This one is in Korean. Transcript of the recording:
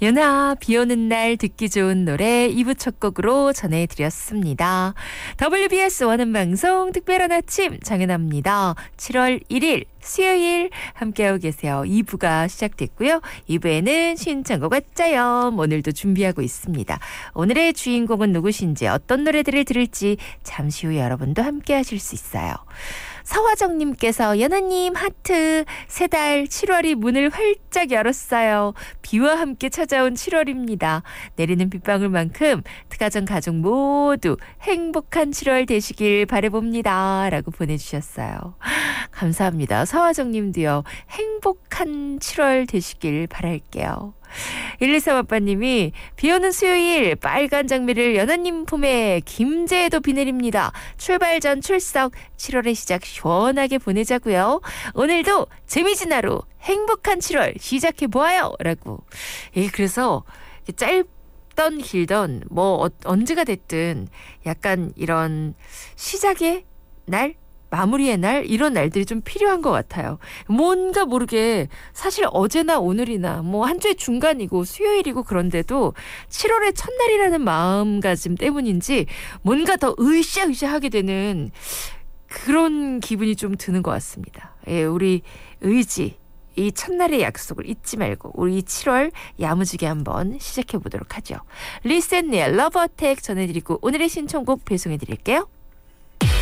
연아 비 오는 날 듣기 좋은 노래 2부 첫 곡으로 전해드렸습니다. WBS 원음방송 특별한 아침 장은아입니다. 7월 1일 수요일 함께하고 계세요. 2부가 시작됐고요. 2부에는 신청곡 왔자요. 오늘도 준비하고 있습니다. 오늘의 주인공은 누구신지 어떤 노래들을 들을지 잠시 후 여러분도 함께하실 수 있어요. 서화정님께서 연아님 하트 새 달 7월이 문을 활짝 열었어요. 비와 함께 찾아온 7월입니다. 내리는 빗방울만큼 가정 가족 모두 행복한 7월 되시길 바라봅니다. 라고 보내주셨어요. 감사합니다. 서화정님도요. 행복한 7월 되시길 바랄게요. 123아빠님이 비오는 수요일 빨간 장미를 연하님 품에 김제에도 비 내립니다. 출발 전 출석 7월의 시작 시원하게 보내자고요. 오늘도 재미진 하루 행복한 7월 시작해보아요 라고. 그래서 짧던 길던 뭐 언제가 됐든 약간 이런 시작의 날 마무리의 날 이런 날들이 좀 필요한 것 같아요. 뭔가 모르게 사실 어제나 오늘이나 뭐 한 주의 중간이고 수요일이고 그런데도 7월의 첫날이라는 마음가짐 때문인지 뭔가 더 으쌰으쌰하게 되는 그런 기분이 좀 드는 것 같습니다. 우리 의지 이 첫날의 약속을 잊지 말고 우리 7월 야무지게 한번 시작해 보도록 하죠. 리센니의 러브 어택 전해드리고 오늘의 신청곡 배송해 드릴게요.